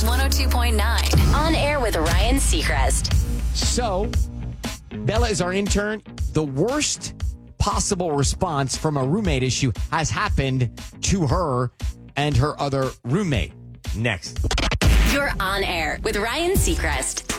102.9. On air with Ryan Seacrest. So, Bella is our intern. The worst possible response from a roommate issue has happened to her and her other roommate. Next. You're on air with Ryan Seacrest.